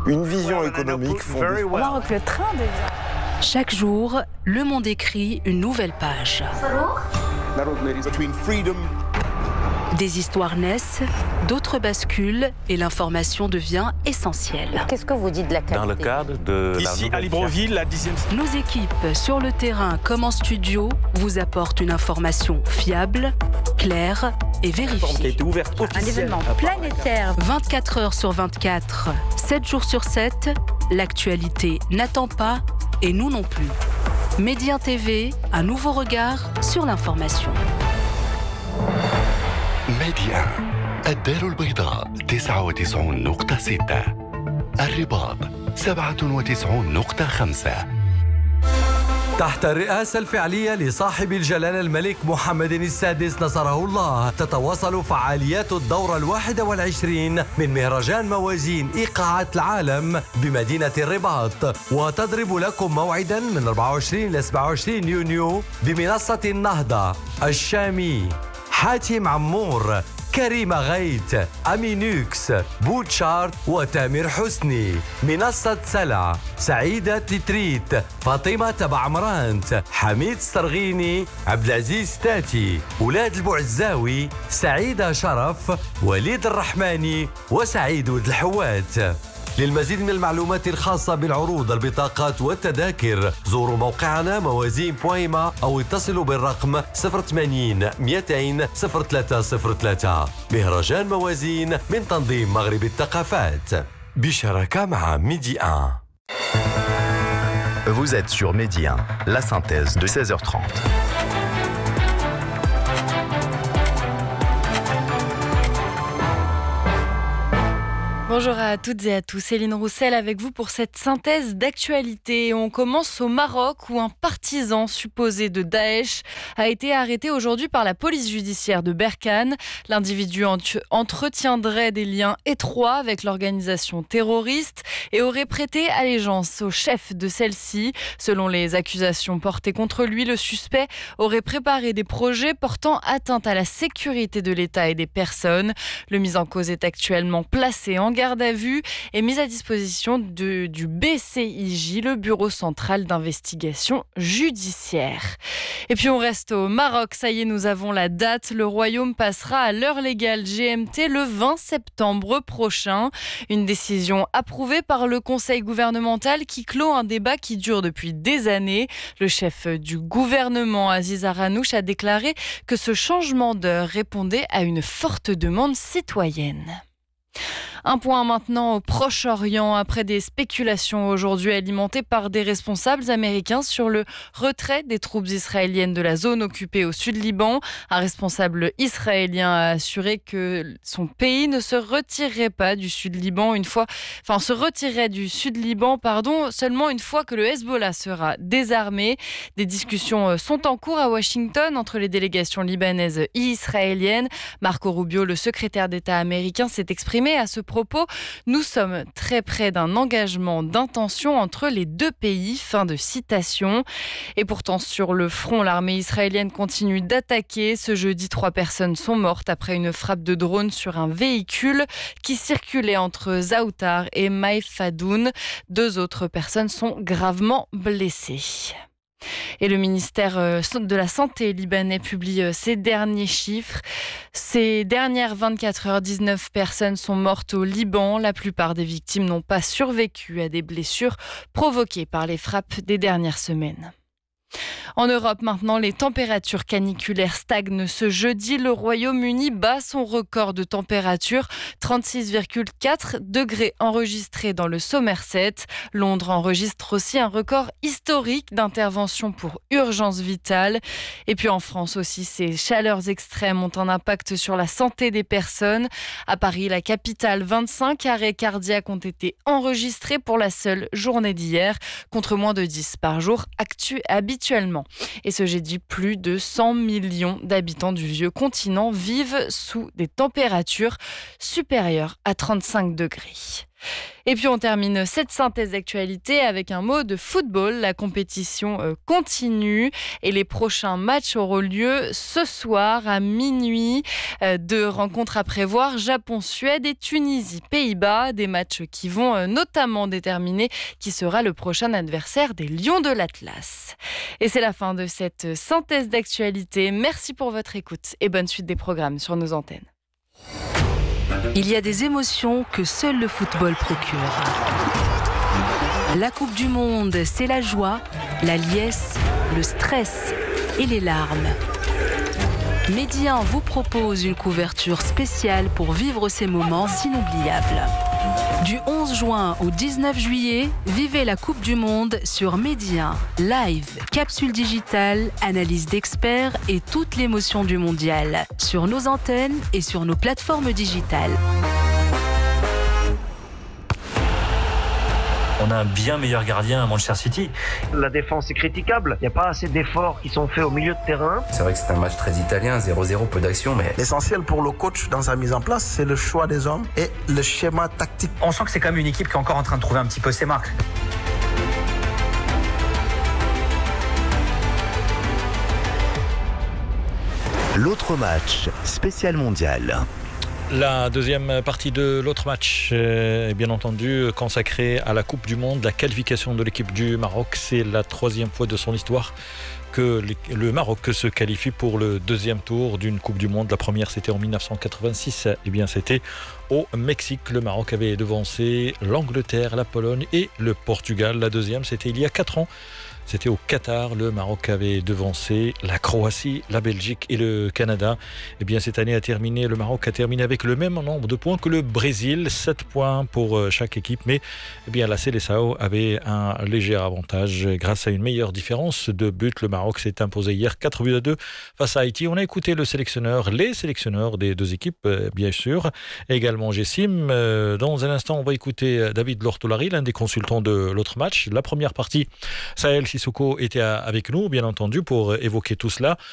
une vision économique fondée. Au Maroc, le train devient... Chaque jour, Le Monde écrit une nouvelle page. Des histoires naissent, d'autres basculent et l'information devient essentielle. Qu'est-ce que vous dites de la qualité? Dans le cadre de ici à Libreville, la 10e... Nos équipes, sur le terrain comme en studio, vous apportent une information fiable, claire et vérifiée. qui a été ouverte Un officiellement. événement planétaire. 24 heures sur 24, 7 jours sur 7, l'actualité n'attend pas et nous non plus. Média TV, un nouveau regard sur l'information. ميديا الدار البيضاء 99.6 الرباط 97.5 تحت الرئاسة الفعلية لصاحب الجلالة الملك محمد السادس نصره الله تتواصل فعاليات الدورة 21 من مهرجان موازين إيقاعات العالم بمدينة الرباط وتضرب لكم موعدا من 24 ل 27 يونيو بمنصة النهضة الشامي حاتم عمور كريمة غيت أمينوكس بوتشارت وتامر حسني منصة سلع سعيدة تتريت فاطمة تبع مرانت حميد السرغيني عبد العزيز تاتي ولاد البوعزاوي سعيدة شرف وليد الرحماني وسعيد ولد الحوات. للمزيد من المعلومات الخاصة بالعروض البطاقات والتذاكر زوروا موقعنا موازين.ما أو اتصلوا بالرقم 080 200 0303. مهرجان موازين من تنظيم مغرب الثقافات بشراكة مع ميدي 1. Vous êtes sur Midi 1, la synthèse de 16h30. Bonjour à toutes et à tous, Céline Roussel avec vous pour cette synthèse d'actualité. On commence au Maroc où un partisan supposé de Daesh a été arrêté aujourd'hui par la police judiciaire de Berkane. L'individu entretiendrait des liens étroits avec l'organisation terroriste et aurait prêté allégeance au chef de celle-ci. Selon les accusations portées contre lui, le suspect aurait préparé des projets portant atteinte à la sécurité de l'État et des personnes. Le mis en cause est actuellement placé en garde à vue et mise à disposition du BCIJ, le Bureau central d'investigation judiciaire. Et puis on reste au Maroc, ça y est, nous avons la date. Le royaume passera à l'heure légale GMT le 20 septembre prochain. Une décision approuvée par le Conseil gouvernemental qui clôt un débat qui dure depuis des années. Le chef du gouvernement, Aziz Aranouch, a déclaré que ce changement d'heure répondait à une forte demande citoyenne. Un point maintenant au Proche-Orient, après des spéculations aujourd'hui alimentées par des responsables américains sur le retrait des troupes israéliennes de la zone occupée au sud-Liban. Un responsable israélien a assuré que son pays ne se retirerait pas du sud-Liban seulement une fois que le Hezbollah sera désarmé. Des discussions sont en cours à Washington entre les délégations libanaises et israéliennes. Marco Rubio, le secrétaire d'État américain, s'est exprimé à ce propos. Nous sommes très près d'un engagement d'intention entre les deux pays. Fin de citation. Et pourtant, sur le front, l'armée israélienne continue d'attaquer. Ce jeudi, 3 personnes sont mortes après une frappe de drone sur un véhicule qui circulait entre Zaoutar et Maïfadoun. 2 autres personnes sont gravement blessées. Et le ministère de la Santé libanais publie ses derniers chiffres. Ces dernières 24 heures, 19 personnes sont mortes au Liban. La plupart des victimes n'ont pas survécu à des blessures provoquées par les frappes des dernières semaines. En Europe maintenant, les températures caniculaires stagnent ce jeudi. Le Royaume-Uni bat son record de température, 36,4 degrés enregistrés dans le Somerset. Londres enregistre aussi un record historique d'intervention pour urgence vitale. Et puis en France aussi, ces chaleurs extrêmes ont un impact sur la santé des personnes. À Paris, la capitale, 25 arrêts cardiaques ont été enregistrés pour la seule journée d'hier, contre moins de 10 par jour habituellement. Et ce jeudi, plus de 100 millions d'habitants du vieux continent vivent sous des températures supérieures à 35 degrés. Et puis on termine cette synthèse d'actualité avec un mot de football. La compétition continue et les prochains matchs auront lieu ce soir à minuit. Deux rencontres à prévoir, Japon-Suède et Tunisie-Pays-Bas. Des matchs qui vont notamment déterminer qui sera le prochain adversaire des Lions de l'Atlas. Et c'est la fin de cette synthèse d'actualité. Merci pour votre écoute et bonne suite des programmes sur nos antennes. Il y a des émotions que seul le football procure. La Coupe du Monde, c'est la joie, la liesse, le stress et les larmes. Média vous propose une couverture spéciale pour vivre ces moments inoubliables. Du 11 juin au 19 juillet, vivez la Coupe du Monde sur Média, live, capsule digitale, analyse d'experts et toute l'émotion du mondial, sur nos antennes et sur nos plateformes digitales. On a un bien meilleur gardien à Manchester City. La défense est critiquable. Il n'y a pas assez d'efforts qui sont faits au milieu de terrain. C'est vrai que c'est un match très italien, 0-0, peu d'action, mais... L'essentiel pour le coach dans sa mise en place, c'est le choix des hommes et le schéma tactique. On sent que c'est quand même une équipe qui est encore en train de trouver un petit peu ses marques. L'autre match, spécial mondial. La deuxième partie de l'autre match est bien entendu consacrée à la Coupe du Monde, la qualification de l'équipe du Maroc. C'est la troisième fois de son histoire que le Maroc se qualifie pour le deuxième tour d'une Coupe du Monde. La première, c'était en 1986. Eh bien, c'était au Mexique. Le Maroc avait devancé l'Angleterre, la Pologne et le Portugal. La deuxième, c'était il y a 4 ans. C'était au Qatar. Le Maroc avait devancé la Croatie, la Belgique et le Canada. Eh bien, cette année le Maroc a terminé avec le même nombre de points que le Brésil, 7 points pour chaque équipe. Mais eh bien, la Seleção avait un léger avantage grâce à une meilleure différence de but. Le Maroc s'est imposé hier 4-2 face à Haïti. On a écouté les sélectionneurs des deux équipes, bien sûr. Et également Gessim. Dans un instant, on va écouter David Lortolari, l'un des consultants de l'autre match. La première partie, Sahel Sissoko était avec nous, bien entendu, pour évoquer tout cela.